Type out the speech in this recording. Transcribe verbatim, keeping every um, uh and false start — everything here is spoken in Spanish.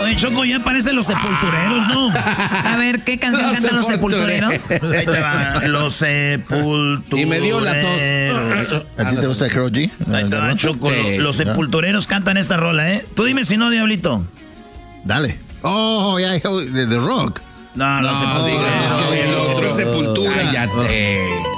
Oye, Choco, ya parecen los sepultureros, ¿no? A ver, ¿qué canción los cantan los sepultureros? Ahí te va. Los sepultureros. Y me dio la tos. ¿A ti te gusta Karol G? Ahí te va, Choco. Sí, los sí. sepultureros cantan esta rola, ¿eh? Tú dime si no, Diablito. Dale. Oh, ya, de, de rock. No, no, No, sepultureros. digas, es que el otro es sepultura. Cállate.